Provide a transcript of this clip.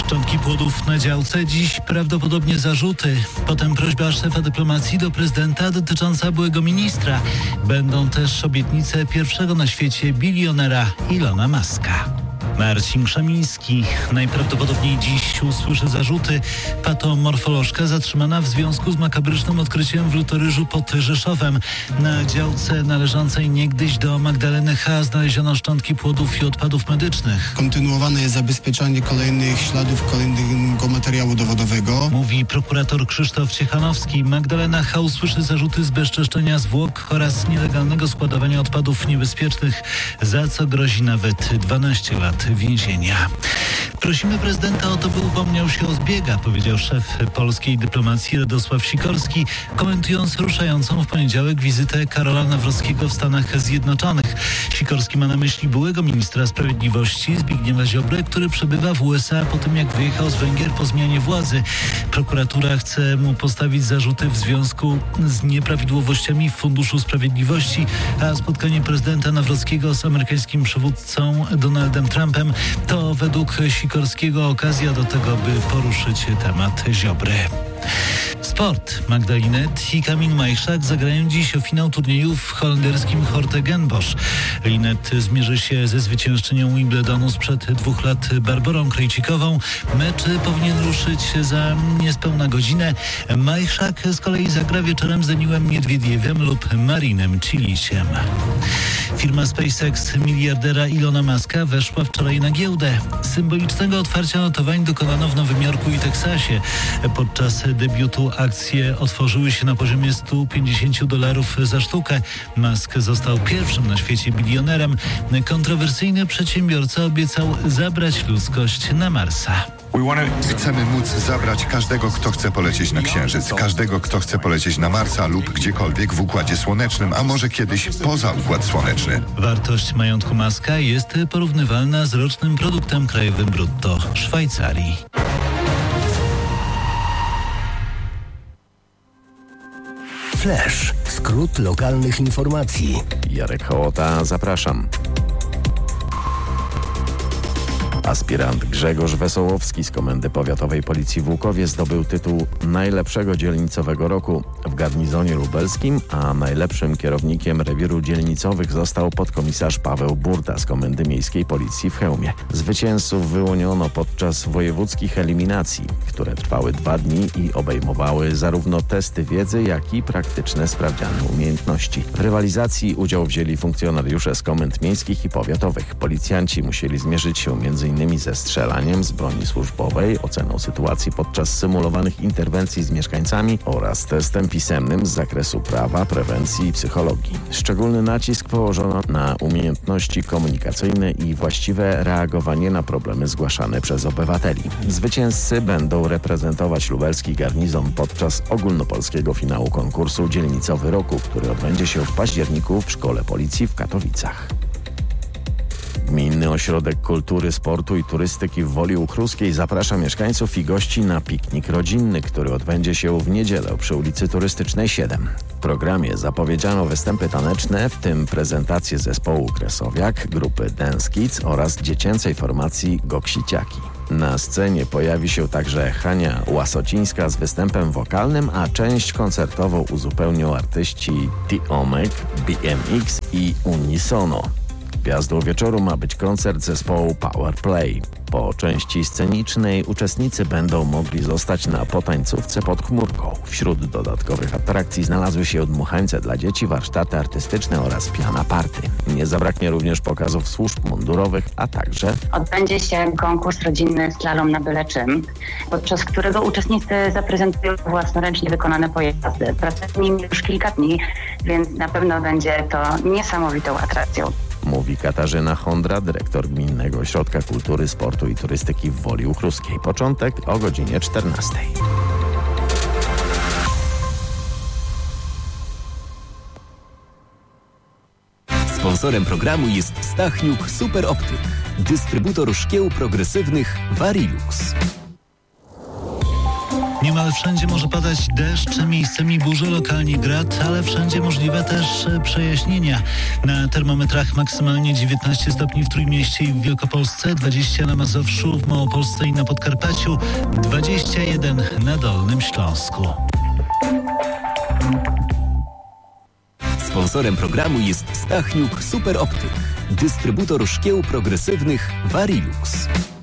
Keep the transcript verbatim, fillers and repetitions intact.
Szczątki płodów na działce, dziś prawdopodobnie zarzuty. Potem prośba szefa dyplomacji do prezydenta dotycząca byłego ministra. Będą też obietnice pierwszego na świecie bilionera Ilona Muska. Marcin Krzemiński najprawdopodobniej dziś usłyszy zarzuty. Patomorfolożka zatrzymana w związku z makabrycznym odkryciem w Lutoryżu pod Rzeszowem. Na działce należącej niegdyś do Magdaleny H. znaleziono szczątki płodów i odpadów medycznych. Kontynuowane jest zabezpieczanie kolejnych śladów, kolejnego materiału dowodowego. Mówi prokurator Krzysztof Ciechanowski. Magdalena H. usłyszy zarzuty zbezczeszczenia zwłok oraz nielegalnego składowania odpadów niebezpiecznych, za co grozi nawet dwanaście lat więzienia. Prosimy prezydenta o to, by upomniał się o zbiega, powiedział szef polskiej dyplomacji Radosław Sikorski, komentując ruszającą w poniedziałek wizytę Karola Nawrockiego w Stanach Zjednoczonych. Sikorski ma na myśli byłego ministra sprawiedliwości Zbigniewa Ziobrę, który przebywa w U S A po tym, jak wyjechał z Węgier po zmianie władzy. Prokuratura chce mu postawić zarzuty w związku z nieprawidłowościami w Funduszu Sprawiedliwości, a spotkanie prezydenta Nawrockiego z amerykańskim przywódcą Donaldem Trumpem to według Sikorskiego okazja do tego, by poruszyć temat Ziobry. Sport. Magdalena Linet i Kamil Majchrzak zagrają dziś o finał turnieju w holenderskim Hortegenbosch. Linet zmierzy się ze zwyciężczynią Wimbledonu sprzed dwóch lat Barborą Krejcikową. Mecz powinien ruszyć za niespełna godzinę. Majchrzak z kolei zagra wieczorem z Daniłem Miedwiediewem lub Marinem Cilisiem. Firma SpaceX miliardera Ilona Muska weszła wczoraj na giełdę. Symbolicznego otwarcia notowań dokonano w Nowym Jorku i Teksasie. Podczas debiutu akcje otworzyły się na poziomie stu pięćdziesięciu dolarów za sztukę. Musk został pierwszym na świecie bilionerem. Kontrowersyjny przedsiębiorca obiecał zabrać ludzkość na Marsa. Chcemy móc zabrać każdego, kto chce polecieć na Księżyc, każdego, kto chce polecieć na Marsa lub gdziekolwiek w Układzie Słonecznym, a może kiedyś poza Układ Słoneczny. Wartość majątku Muska jest porównywalna z rocznym produktem krajowym brutto Szwajcarii. Flash. Skrót lokalnych informacji. Jarek Hołota, zapraszam. Aspirant Grzegorz Wesołowski z Komendy Powiatowej Policji w Łukowie zdobył tytuł najlepszego dzielnicowego roku w garnizonie lubelskim, a najlepszym kierownikiem rewiru dzielnicowych został podkomisarz Paweł Burda z Komendy Miejskiej Policji w Chełmie. Zwycięzców wyłoniono podczas wojewódzkich eliminacji, które trwały dwa dni i obejmowały zarówno testy wiedzy, jak i praktyczne sprawdziany umiejętności. W rywalizacji udział wzięli funkcjonariusze z komend miejskich i powiatowych. Policjanci musieli zmierzyć się między innymi ze strzelaniem z broni służbowej, oceną sytuacji podczas symulowanych interwencji z mieszkańcami oraz testem pisemnym z zakresu prawa, prewencji i psychologii. Szczególny nacisk położono na umiejętności komunikacyjne i właściwe reagowanie na problemy zgłaszane przez obywateli. Zwycięzcy będą reprezentować lubelski garnizon podczas ogólnopolskiego finału konkursu Dzielnicowy Roku, który odbędzie się w październiku w Szkole Policji w Katowicach. Gminny Ośrodek Kultury, Sportu i Turystyki w Woli Ukruskiej zaprasza mieszkańców i gości na piknik rodzinny, który odbędzie się w niedzielę przy ulicy Turystycznej siedem. W programie zapowiedziano występy taneczne, w tym prezentację zespołu Kresowiak, grupy Dance Kids oraz dziecięcej formacji Goksiciaki. Na scenie pojawi się także Hania Łasocińska z występem wokalnym, a część koncertową uzupełnią artyści T-Omek, B M X i Unisono. Gwiazdą wieczoru ma być koncert zespołu Power Play. Po części scenicznej uczestnicy będą mogli zostać na potańcówce pod chmurką. Wśród dodatkowych atrakcji znalazły się dmuchańce dla dzieci, warsztaty artystyczne oraz piana party. Nie zabraknie również pokazów służb mundurowych, a także odbędzie się konkurs rodzinny Slalom na byle czym, podczas którego uczestnicy zaprezentują własnoręcznie wykonane pojazdy. Pracuje z nimi już kilka dni, więc na pewno będzie to niesamowitą atrakcją. Mówi Katarzyna Hondra, dyrektor Gminnego Ośrodka Kultury, Sportu i Turystyki w Woli Ukruskiej. Początek o godzinie czternastej. Sponsorem programu jest Stachniuk Super Optyk, dystrybutor szkieł progresywnych Varilux. Niemal wszędzie może padać deszcz, miejscami burze, lokalnie grad, ale wszędzie możliwe też przejaśnienia. Na termometrach maksymalnie dziewiętnaście stopni w Trójmieście i w Wielkopolsce, dwadzieścia na Mazowszu, w Małopolsce i na Podkarpaciu, dwadzieścia jeden na Dolnym Śląsku. Sponsorem programu jest Stachniuk Super Optyk, dystrybutor szkieł progresywnych Varilux.